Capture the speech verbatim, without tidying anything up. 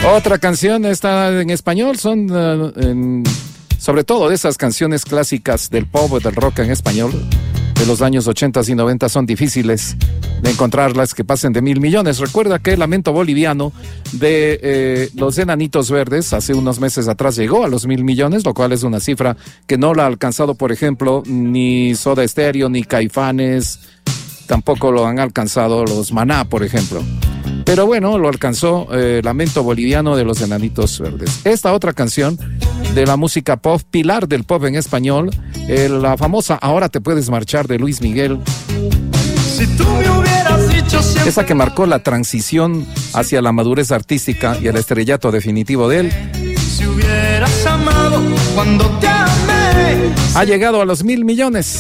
Otra canción está en español, son uh, en, sobre todo de esas canciones clásicas del pop o del rock en español de los años ochenta y noventa, son difíciles de encontrarlas que pasen de mil millones. Recuerda que el Lamento Boliviano de eh, los Enanitos Verdes hace unos meses atrás llegó a los mil millones, lo cual es una cifra que no la ha alcanzado, por ejemplo, ni Soda Stereo, ni Caifanes, tampoco lo han alcanzado los Maná, por ejemplo. Pero bueno, lo alcanzó eh, Lamento Boliviano de los Enanitos Verdes. Esta otra canción de la música pop, pilar del pop en español, eh, la famosa Ahora te puedes marchar de Luis Miguel. Si tú me hubieras dicho siempre... Esa que marcó la transición hacia la madurez artística y el estrellato definitivo de él. Si hubieras amado cuando te amé. Ha llegado a los mil millones.